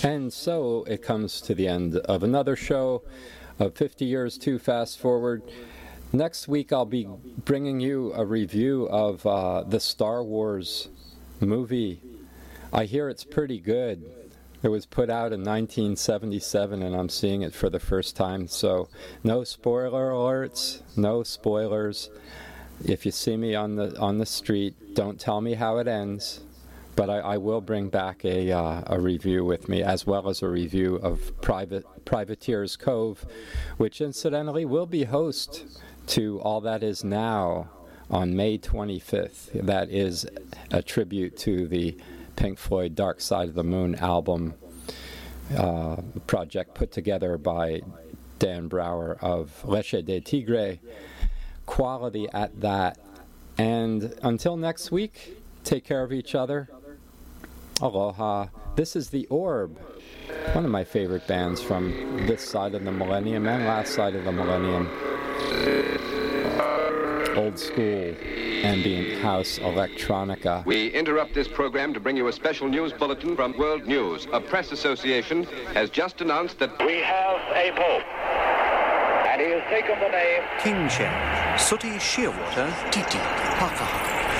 And so it comes to the end of another show of 50 Years Too Fast Forward. Next week I'll be bringing you a review of the Star Wars movie. I hear it's pretty good. It was put out in 1977 and I'm seeing it for the first time, so no spoiler alerts, no spoilers. If you see me on the street, don't tell me how it ends. But I will bring back a review with me, as well as a review of Privateer's Cove, which incidentally will be host to All That Is Now on May 25th. That is a tribute to the Pink Floyd Dark Side of the Moon album project put together by Dan Brower of Leche de Tigre. Quality at that. And until next week, take care of each other. Aloha. This is The Orb, one of my favorite bands from this side of the millennium and last side of the millennium. Old school ambient house electronica. We interrupt this program to bring you a special news bulletin from World News. A press association has just announced that we have a pope, and he has taken the name King Shem, Sooty Shearwater, Titi, Paka.